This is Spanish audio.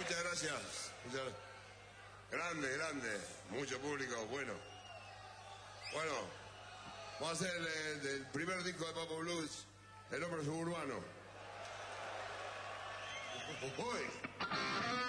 Muchas gracias. Grande, grande. Mucho público, bueno. Bueno, vamos a hacer el primer disco de Papo Blues, El Hombre Suburbano. Uy.